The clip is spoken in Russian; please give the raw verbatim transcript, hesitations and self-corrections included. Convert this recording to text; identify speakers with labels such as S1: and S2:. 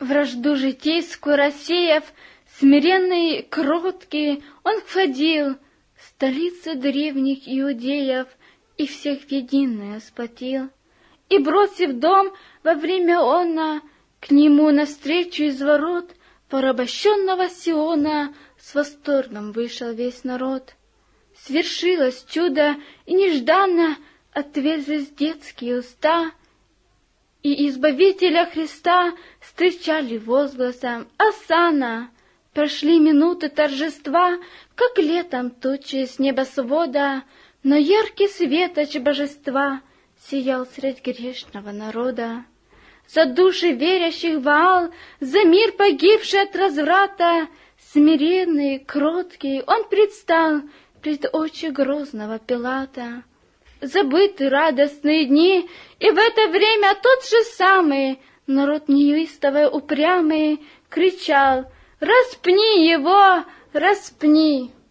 S1: Вражду житейскую рассеяв, смиренный, кроткий, он входил в столицу древних иудеев и всех в единое сплотил. И, бросив дом, во время она к нему навстречу из ворот порабощенного Сиона с восторгом вышел весь народ. Свершилось чудо, и нежданно отверзлись детские уста, и Избавителя Христа встречали возгласом «Осанна!». Прошли минуты торжества, как летом тучи с небосвода, но яркий светоч божества сиял средь грешного народа. За души верящих в Ваал, за мир погибший от разврата, смиренный, кроткий, он предстал пред очи грозного Пилата. Забыты радостные дни, и в это время тот же самый народ неистовый упрямый кричал: «Распни его, распни!»